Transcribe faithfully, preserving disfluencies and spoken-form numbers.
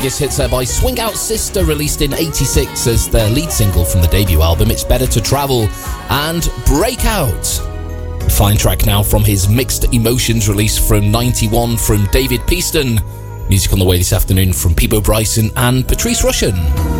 Yes, hits there by Swing Out Sister, released in eighty-six as their lead single from the debut album, It's Better to Travel, and Breakout. Fine track now from his Mixed Emotions release from ninety-one from David Peaston. Music on the way this afternoon from Peebo Bryson and Patrice Rushen.